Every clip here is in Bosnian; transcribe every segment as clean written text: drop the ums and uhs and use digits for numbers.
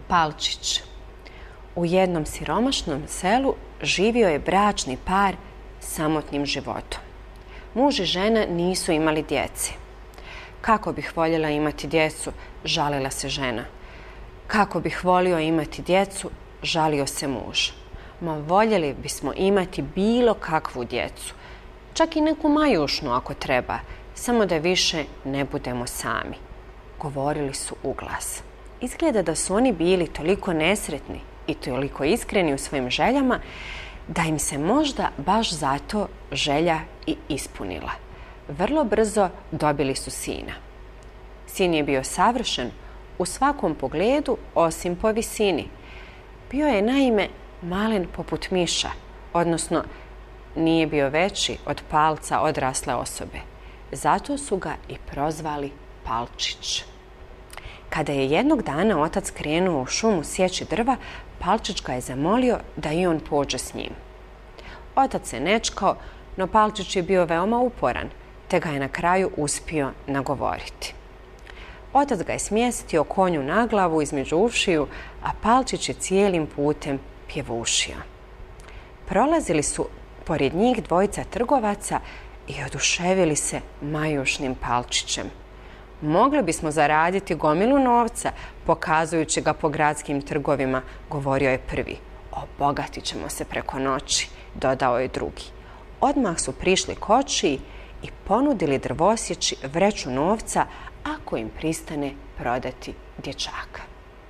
Palčić. U jednom siromašnom selu živio je bračni par samotnim životom. Muž i žena nisu imali djece. Kako bih voljela imati djecu, žalila se žena. Kako bih volio imati djecu, žalio se muž. Ma voljeli bismo imati bilo kakvu djecu, čak i neku majušnu ako treba, samo da više ne budemo sami, govorili su uglas. Izgleda da su oni bili toliko nesretni i toliko iskreni u svojim željama da im se možda baš zato želja i ispunila. Vrlo brzo dobili su sina. Sin je bio savršen u svakom pogledu osim po visini. Bio je naime malen poput miša, odnosno nije bio veći od palca odrasle osobe. Zato su ga i prozvali Palčić. Kada je jednog dana otac krenuo u šumu sjeći drva, Palčić ga je zamolio da i on pođe s njim. Otac se nečkao, no Palčić je bio veoma uporan, te ga je na kraju uspio nagovoriti. Otac ga je smjestio konju na glavu između ušiju, a Palčić je cijelim putem pjevušio. Prolazili su pored njih dvojica trgovaca i oduševili se majušnim Palčićem. Mogli bismo zaraditi gomilu novca, pokazujući ga po gradskim trgovima, govorio je prvi. Obogatit ćemo se preko noći, dodao je drugi. Odmah su prišli kočiji i ponudili drvosjeći vreću novca ako im pristane prodati dječaka.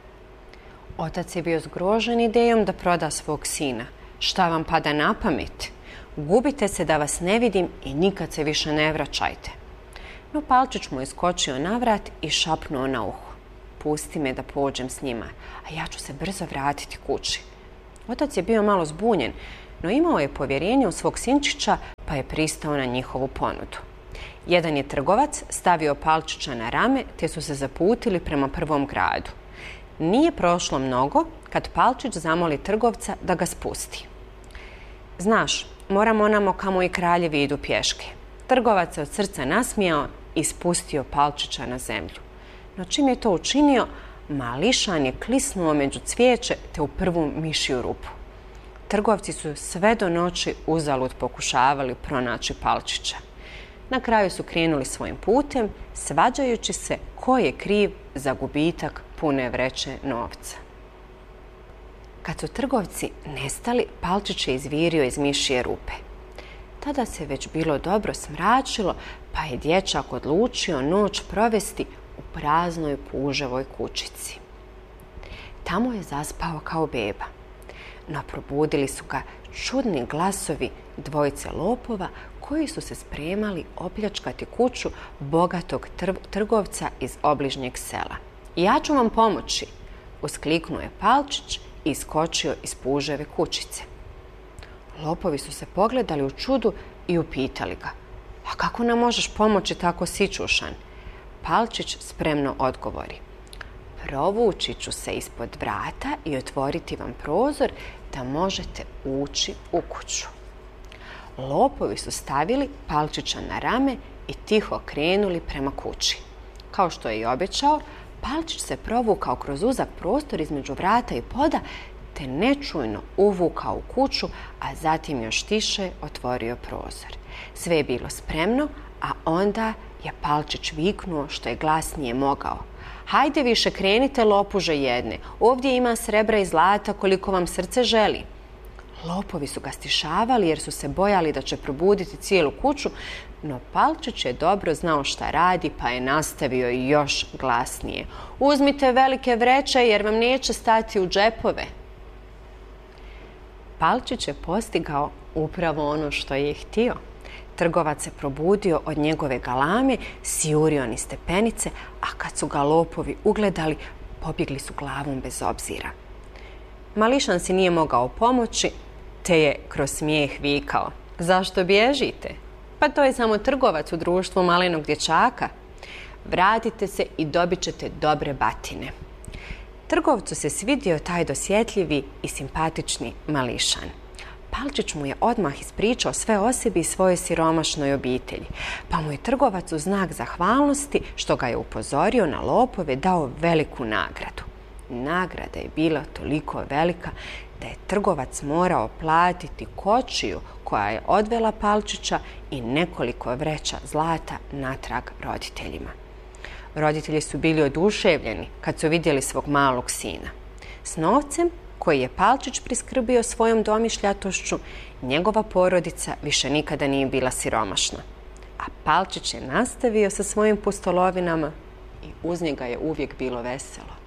Otac je bio zgrožen idejom da proda svog sina. Šta vam pada na pamet? Gubite se da vas ne vidim i nikad se više ne vraćajte. No Palčić mu je skočio na vrat i šapnuo na uho. Pusti me da pođem s njima, a ja ću se brzo vratiti kući. Otac je bio malo zbunjen, no imao je povjerenje u svog sinčića pa je pristao na njihovu ponudu. Jedan je trgovac stavio Palčića na rame te su se zaputili prema prvom gradu. Nije prošlo mnogo kad Palčić zamoli trgovca da ga spusti. Znaš, moramo onamo kamo i kraljevi idu pješke. Trgovac se od srca nasmijao i spustio Palčića na zemlju. No čim je to učinio, mališan je klisnuo među cvijeće te u prvu mišju rupu. Trgovci su sve do noći uzalud pokušavali pronaći Palčića. Na kraju su krenuli svojim putem, svađajući se ko je kriv za gubitak pune vreće novca. Kad su trgovci nestali, Palčić je izvirio iz mišje rupe. Tada se već bilo dobro smračilo, pa je dječak odlučio noć provesti u praznoj puževoj kućici. Tamo je zaspao kao beba. No probudili su ga čudni glasovi dvojice lopova koji su se spremali opljačkati kuću bogatog trgovca iz obližnjeg sela. Ja ću vam pomoći, uskliknuo je Palčić i iskočio iz puževe kućice. Lopovi su se pogledali u čudu i upitali ga. A kako nam možeš pomoći tako sićušan? Palčić spremno odgovori. Provući ću se ispod vrata i otvoriti vam prozor da možete ući u kuću. Lopovi su stavili Palčića na rame i tiho krenuli prema kući. Kao što je i obećao, Palčić se provukao kroz uzak prostor između vrata i poda te nečujno uvukao u kuću, a zatim još tiše otvorio prozor. Sve je bilo spremno, a onda je Palčić viknuo što je glasnije mogao. Hajde više krenite, lopuže jedne, ovdje ima srebra i zlata koliko vam srce želi. Lopovi su ga stišavali jer su se bojali da će probuditi cijelu kuću, no Palčić je dobro znao šta radi pa je nastavio još glasnije. Uzmite velike vreće jer vam neće stati u džepove. Palčić je postigao upravo ono što je htio. Trgovac se probudio od njegove galame, sjurio niz stepenice, a kad su ga lopovi ugledali, pobjegli su glavom bez obzira. Mališan si nije mogao pomoći, te je kroz smijeh vikao. Zašto bježite? Pa to je samo trgovac u društvu malenog dječaka. Vratite se i dobit ćete dobre batine. Trgovcu se svidio taj dosjetljivi i simpatični mališan. Palčić mu je odmah ispričao sve o sebi i svojoj siromašnoj obitelji, pa mu je trgovac u znak zahvalnosti, što ga je upozorio na lopove, dao veliku nagradu. nagrada je bila toliko velika da je trgovac morao platiti kočiju koja je odvela Palčića i nekoliko vreća zlata natrag roditeljima. Roditelji su bili oduševljeni kad su vidjeli svog malog sina. S novcem koji je Palčić priskrbio svojom domišljatošću, njegova porodica više nikada nije bila siromašna. A Palčić je nastavio sa svojim pustolovinama i uz njega je uvijek bilo veselo.